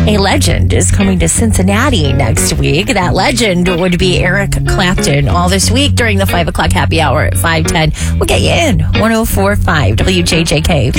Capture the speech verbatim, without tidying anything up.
A legend is coming to Cincinnati next week. That legend would be Eric Clapton. All this week during the five o'clock happy hour at five ten. We'll get you in. one oh four point five W J J K.